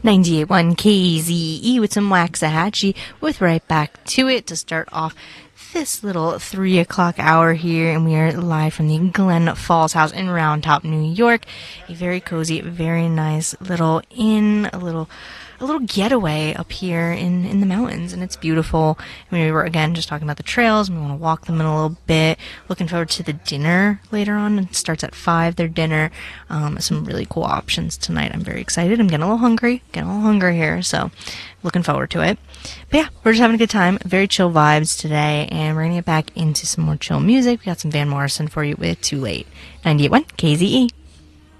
98.1 KZE with some Waxahachie with Right Back to It to start off this little 3 o'clock hour here, and we are live from the Glen Falls House in Round Top, New York. A very cozy, very nice little inn, a little getaway up here in the mountains, and it's beautiful. I mean, we were again just talking about the trails, and we want to walk them in a little bit. Looking forward to the dinner later on. It starts at 5, their dinner. Some really cool options tonight. I'm very excited. I'm getting a little hungry here, so looking forward to it. But yeah, we're just having a good time. Very chill vibes today, and we're gonna get back into some more chill music. We got some Van Morrison for you with Too Late. 98.1 KZE.